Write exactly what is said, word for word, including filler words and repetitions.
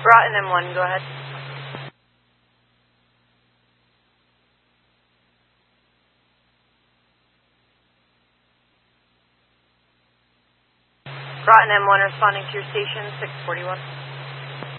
Groton M one, go ahead. Groton M one responding to your station, six forty-one.